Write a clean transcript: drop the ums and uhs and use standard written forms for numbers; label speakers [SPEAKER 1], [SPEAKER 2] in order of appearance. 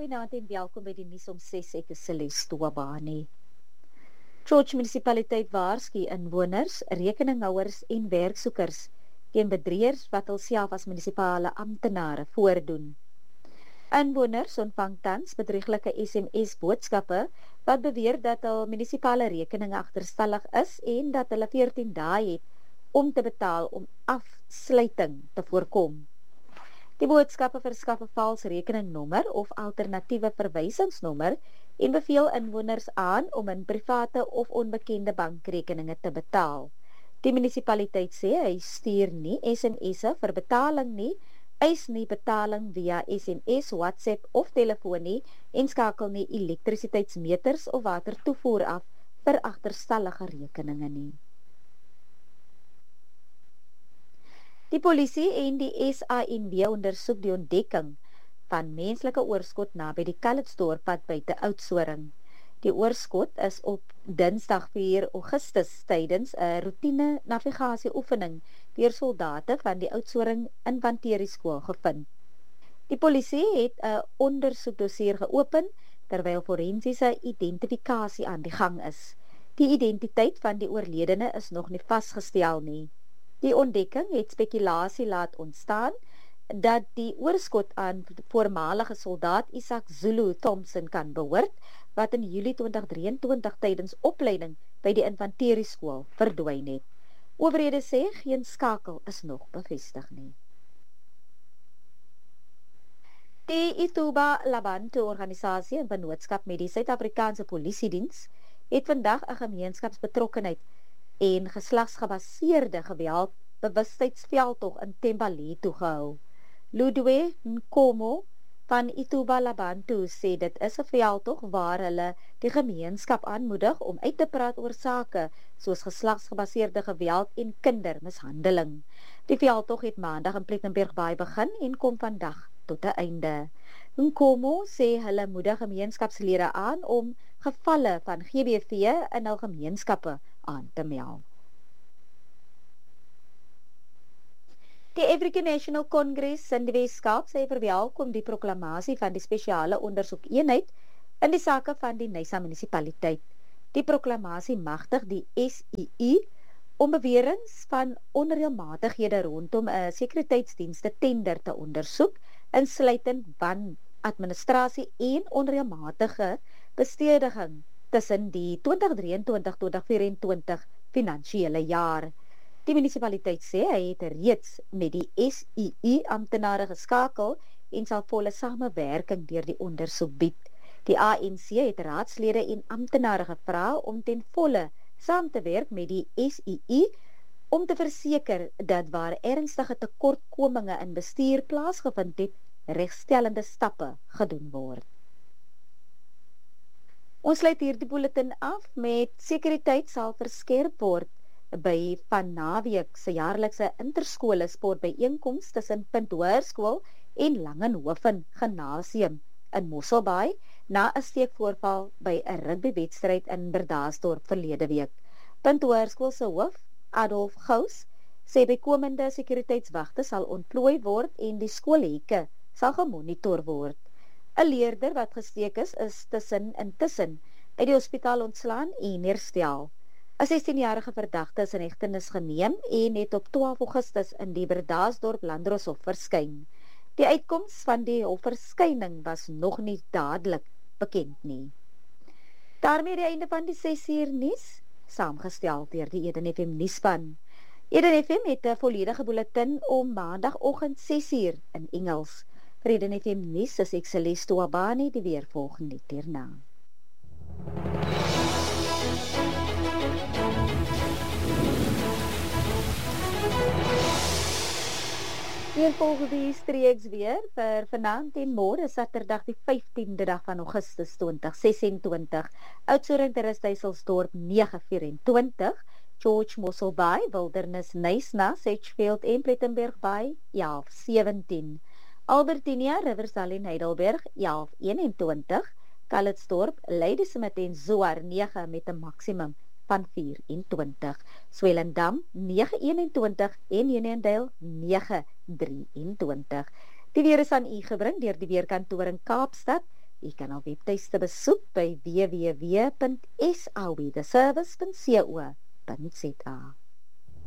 [SPEAKER 1] Goeienaand en welkom by die nuus om 6. Ek is Celeste Wabani. George Munisipaliteit waarsku inwoners, rekeninghouers en werksoekers teen bedrieërs wat hulself as munisipale amptenare voordoen. Inwoners ontvang tans bedrieglike SMS-boodskappe wat beweer dat hul munisipale rekeninge agterstallig is en dat hulle 14 dae het om te betaal om afsluiting te voorkom. Die boodskappe verskaf 'n vals rekeningnommer of alternatiewe verwysingsnommer en beveel inwoners aan om in private of onbekende bankrekeninge te betaal. Die munisipaliteit sê hy stuur nie SMS'e vir betaling nie, eis nie betaling via SMS, WhatsApp of telefoon nie en skakel nie elektrisiteitsmeters of watertoevoer af vir agterstallige rekeninge nie. Die polisie en die SANW ondersoek die ontdekking van menslike oorskot naby die Calitzdorp pad buite Oudtshoorn. Die oorskot is op Dinsdag 4 Augustus tydens 'n roetine navigasieoefening deur soldate van die Oudtshoorn infanterieskool gevind. Die polisie het 'n ondersoekdossier geopen terwyl forensiese identifikasie aan die gang is. Die identiteit van die oorledene is nog nie vasgestel nie. Die ontdekking het spekulasie laat ontstaan dat die oorskot aan voormalige soldaat Isaac Zulu Thompson kan behoort, wat in Julie 2023 tydens opleiding by die infanterieskool verdwyn het. Owerhede sê geen skakel is nog bevestig nie. Die Ituba Labantu organisasie in vennootskap met die Suid-Afrikaanse Polisiediens het vandag 'n gemeenskapsbetrokkenheid en geslagsgebaseerde geweld bewustheidsveldtog in Thembali toegehou. Ludwe Nkomo van Ituba Labantu sê dit is 'n veldtog waar hulle die gemeenskap aanmoedig om uit te praat oor sake soos geslagsgebaseerde geweld en kindermishandeling. Die veldtog het maandag in Plettenberg Bay begin en kom vandag tot 'n einde. Nkomo sê hulle moedig gemeenskapslede aan om gevalle van GBV in hul gemeenskappe aan te meld. Die African National Congress in die Weskaap sê verwelkom die proklamasie van die spesiale ondersoekeenheid in die sake van die Nyasa munisipaliteit. Die proklamasie magtig die SIU om beweringe van onreëlmatighede rondom 'n sekuriteitsdienste tender te ondersoek, insluitend wanadministrasie en onreëlmatige besteding tussen die 2023-2024 finansiële jaar. Die munisipaliteit sê hy het reeds met die SIU amptenare geskakel en sal volle samewerking deur die ondersoek bied. Die ANC het raadslede en amptenare gevra om ten volle saam te werk met die SIU om te verseker dat waar ernstige tekortkominge in bestuur plaasgevind het, regstellende stappe gedoen word. Ons sluit hierdie bulletin af met sekuriteit sal verskerp word by van naweek se jaarlikse interskole sportbyeenkoms tussen Punt Hoërskool en Langenhoven Gimnasium in Mosselbaai na 'n steekvoorval by 'n rugbywedstryd in Bredasdorp verlede week. Punt Hoërskool se hoof, Adolf Gous, sê bykomende sekuriteitswagte sal ontplooi word en die skoolhekke sal gemonitor word. 'n Leerder wat gesteek is intussen uit die hospitaal ontslaan en herstel. 'n 16-jarige verdagte is in hegtenis geneem en het op 12 Augustus in die Bredasdorp Landdroshof verskyn. Die uitkoms van die hofverskyning was nog nie dadelik bekend nie. Daarmee die einde van die 6 uur nuus, saamgestel deur die Eden FM nuusspan. Eden FM het 'n volledige bulletin om maandagoggend 6 uur in Engels. Vir Eden FM nuus is ek Celeste Wabani, die weer volgende hierna. Hier volg die streeks weer vir vanaand en môre Saterdag die 15de dag van Augustus 2026. Oudtshoorn Terrasduiselsdorp 9:24, George Mosselbaai, Wilderness Nyasa, Sedgefield en Plettenberg Bay 11:17. Albertinia, Riversdale en Heidelberg 11:21, Calitzdorp, Ladysmith en Zoar 9 met 'n maksimum van 24, Swellendam 9:21 en Uniondale 9:23. Die weer is aan u gebring deur die weerkantoor in Kaapstad U kan haar webtuiste besoek by www.sawetheservice.co.za.